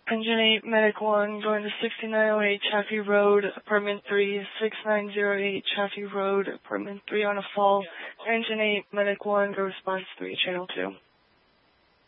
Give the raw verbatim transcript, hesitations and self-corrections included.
Engine eight, Medic one, going to sixty-nine oh eight Chaffee Road, Apartment three, six nine zero eight Chaffee Road, Apartment three on a fall. Engine eight, Medic one, go response three, Channel two.